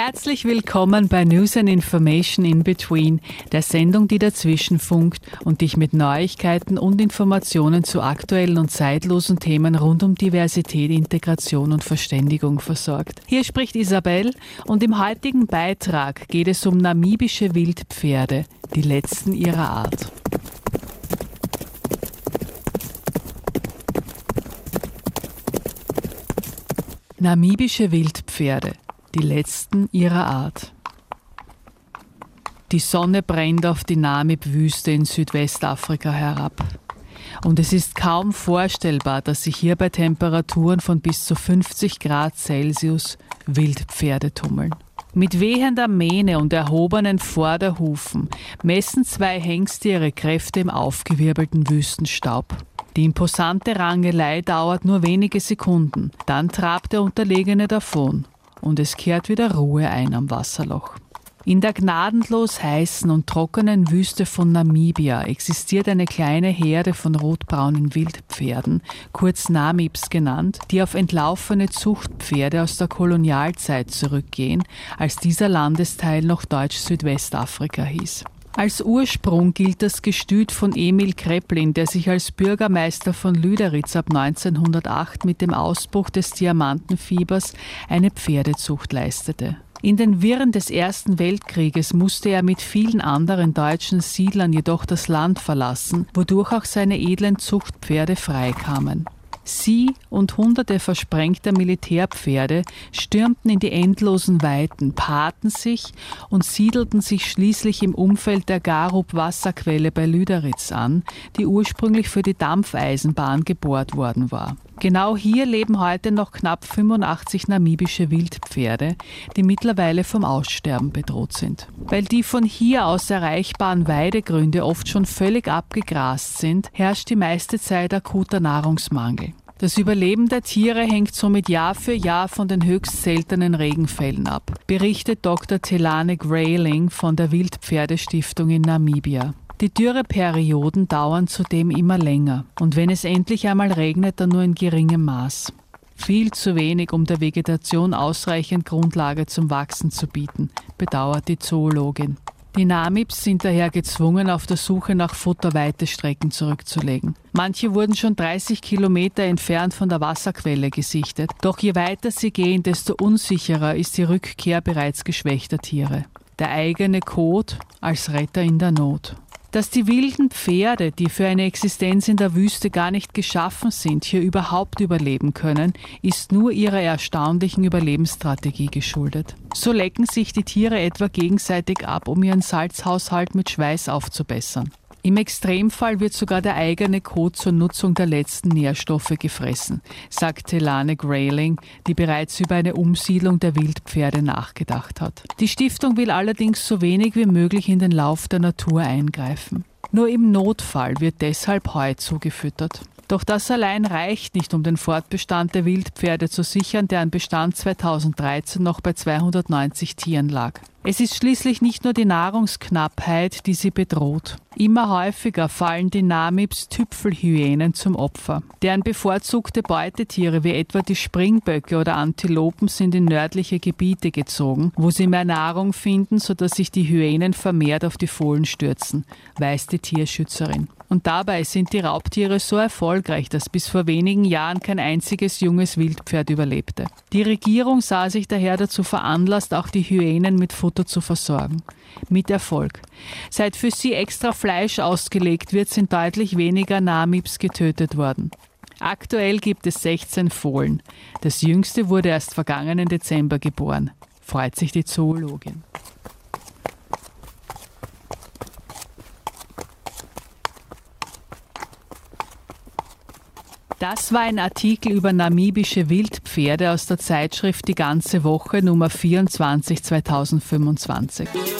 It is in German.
Herzlich willkommen bei News and Information in Between, der Sendung, die dazwischen funkt und dich mit Neuigkeiten und Informationen zu aktuellen und zeitlosen Themen rund um Diversität, Integration und Verständigung versorgt. Hier spricht Isabel und im heutigen Beitrag geht es um namibische Wildpferde, die letzten ihrer Art. Namibische Wildpferde, die letzten ihrer Art. Die Sonne brennt auf die Namib-Wüste in Südwestafrika herab. Und es ist kaum vorstellbar, dass sich hier bei Temperaturen von bis zu 50 Grad Celsius Wildpferde tummeln. Mit wehender Mähne und erhobenen Vorderhufen messen zwei Hengste ihre Kräfte im aufgewirbelten Wüstenstaub. Die imposante Rangelei dauert nur wenige Sekunden, dann trabt der Unterlegene davon und es kehrt wieder Ruhe ein am Wasserloch. In der gnadenlos heißen und trockenen Wüste von Namibia existiert eine kleine Herde von rotbraunen Wildpferden, kurz Namibs genannt, die auf entlaufene Zuchtpferde aus der Kolonialzeit zurückgehen, als dieser Landesteil noch Deutsch-Südwestafrika hieß. Als Ursprung gilt das Gestüt von Emil Kreplin, der sich als Bürgermeister von Lüderitz ab 1908 mit dem Ausbruch des Diamantenfiebers eine Pferdezucht leistete. In den Wirren des Ersten Weltkrieges musste er mit vielen anderen deutschen Siedlern jedoch das Land verlassen, wodurch auch seine edlen Zuchtpferde freikamen. Sie und hunderte versprengter Militärpferde stürmten in die endlosen Weiten, paarten sich und siedelten sich schließlich im Umfeld der Garup-Wasserquelle bei Lüderitz an, die ursprünglich für die Dampfeisenbahn gebohrt worden war. Genau hier leben heute noch knapp 85 namibische Wildpferde, die mittlerweile vom Aussterben bedroht sind. Weil die von hier aus erreichbaren Weidegründe oft schon völlig abgegrast sind, herrscht die meiste Zeit akuter Nahrungsmangel. Das Überleben der Tiere hängt somit Jahr für Jahr von den höchst seltenen Regenfällen ab, berichtet Dr. Thelane Grayling von der Wildpferdestiftung in Namibia. Die Dürreperioden dauern zudem immer länger und wenn es endlich einmal regnet, dann nur in geringem Maß. Viel zu wenig, um der Vegetation ausreichend Grundlage zum Wachsen zu bieten, bedauert die Zoologin. Die Namibs sind daher gezwungen, auf der Suche nach Futter weite Strecken zurückzulegen. Manche wurden schon 30 Kilometer entfernt von der Wasserquelle gesichtet. Doch je weiter sie gehen, desto unsicherer ist die Rückkehr bereits geschwächter Tiere. Der eigene Kot als Retter in der Not. Dass die wilden Pferde, die für eine Existenz in der Wüste gar nicht geschaffen sind, hier überhaupt überleben können, ist nur ihrer erstaunlichen Überlebensstrategie geschuldet. So lecken sich die Tiere etwa gegenseitig ab, um ihren Salzhaushalt mit Schweiß aufzubessern. Im Extremfall wird sogar der eigene Kot zur Nutzung der letzten Nährstoffe gefressen, sagt Thelane Grayling, die bereits über eine Umsiedlung der Wildpferde nachgedacht hat. Die Stiftung will allerdings so wenig wie möglich in den Lauf der Natur eingreifen. Nur im Notfall wird deshalb Heu zugefüttert. Doch das allein reicht nicht, um den Fortbestand der Wildpferde zu sichern, deren Bestand 2013 noch bei 290 Tieren lag. Es ist schließlich nicht nur die Nahrungsknappheit, die sie bedroht. Immer häufiger fallen die Namibs Tüpfelhyänen zum Opfer. Deren bevorzugte Beutetiere wie etwa die Springböcke oder Antilopen sind in nördliche Gebiete gezogen, wo sie mehr Nahrung finden, sodass sich die Hyänen vermehrt auf die Fohlen stürzen, weiß die Tierschützerin. Und dabei sind die Raubtiere so erfolgreich, dass bis vor wenigen Jahren kein einziges junges Wildpferd überlebte. Die Regierung sah sich daher dazu veranlasst, auch die Hyänen mit Futter zu versorgen. Mit Erfolg. Seit für sie extra Fleisch ausgelegt wird, sind deutlich weniger Namibs getötet worden. Aktuell gibt es 16 Fohlen. Das jüngste wurde erst vergangenen Dezember geboren. Freut sich die Zoologin. Das war ein Artikel über namibische Wildpferde aus der Zeitschrift Die ganze Woche Nummer 24 2025.